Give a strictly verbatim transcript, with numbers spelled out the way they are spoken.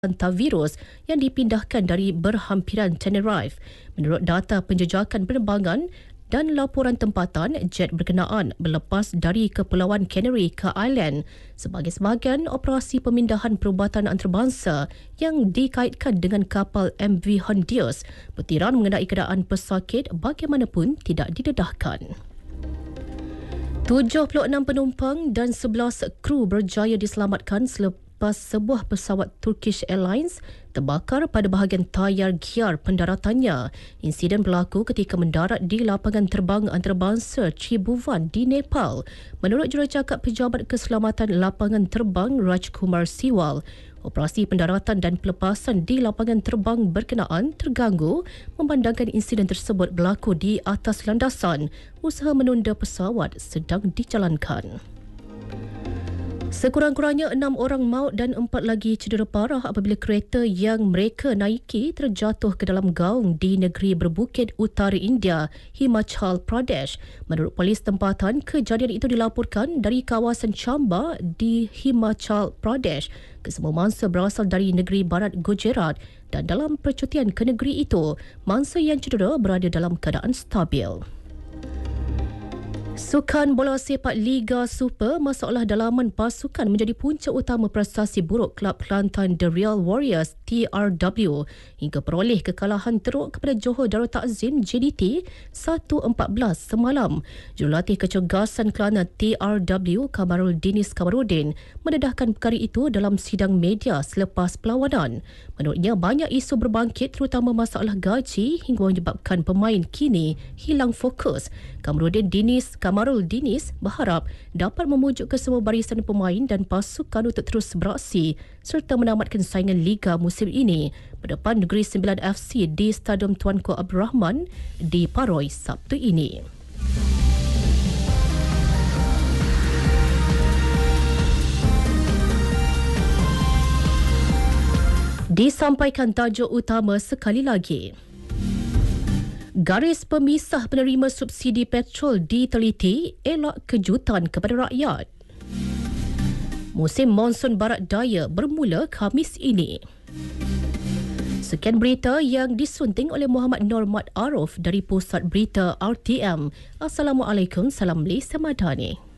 hantavirus yang dipindahkan dari berhampiran Tenerife. Menurut data penjejakan penerbangan dan laporan tempatan, jet berkenaan berlepas dari Kepulauan Canary ke Ireland sebagai sebahagian operasi pemindahan perubatan antarabangsa yang dikaitkan dengan kapal M V Hondius. Petiran mengenai keadaan pesakit bagaimanapun tidak didedahkan. tujuh puluh enam penumpang dan sebelas kru berjaya diselamatkan selepas sebuah pesawat Turkish Airlines terbakar pada bahagian tayar gear pendaratannya. Insiden berlaku ketika mendarat di lapangan terbang antarabangsa Tribhuvan di Nepal. Menurut jurucakap Pejabat Keselamatan Lapangan Terbang Rajkumar Siwal, operasi pendaratan dan pelepasan di lapangan terbang berkenaan terganggu memandangkan insiden tersebut berlaku di atas landasan. Usaha menunda pesawat sedang dijalankan. Sekurang-kurangnya enam orang maut dan empat lagi cedera parah apabila kereta yang mereka naiki terjatuh ke dalam gaung di negeri berbukit utara India, Himachal Pradesh. Menurut polis tempatan, kejadian itu dilaporkan dari kawasan Chamba di Himachal Pradesh. Kesemua mangsa berasal dari negeri barat Gujarat dan dalam percutian ke negeri itu, mangsa yang cedera berada dalam keadaan stabil. Sukan bola sepak Liga Super, masalah dalaman pasukan menjadi punca utama prestasi buruk Kelab Kelantan The Real Warriors T R W hingga peroleh kekalahan teruk kepada Johor Darul Takzim J D T satu empat belas semalam. Jurulatih kecergasan Kelantan T R W Kamarul Dinis Kamarudin mendedahkan perkara itu dalam sidang media selepas perlawanan. Menurutnya, banyak isu berbangkit terutama masalah gaji hingga menyebabkan pemain kini hilang fokus. Kamarudin Dinis Kamarul Dinis berharap dapat memujuk ke semua barisan pemain dan pasukan untuk terus beraksi serta menamatkan saingan Liga musim ini berdepan Negeri Sembilan F C di Stadium Tuanku Abdul Rahman di Paroi Sabtu ini. Disampaikan tajuk utama sekali lagi. Garis pemisah penerima subsidi petrol diteliti, elak kejutan kepada rakyat. Musim monsun barat daya bermula Khamis ini. Sekian berita yang disunting oleh Muhammad Nur Mat Arif dari Pusat Berita R T M. Assalamualaikum, salam Malaysia Madani.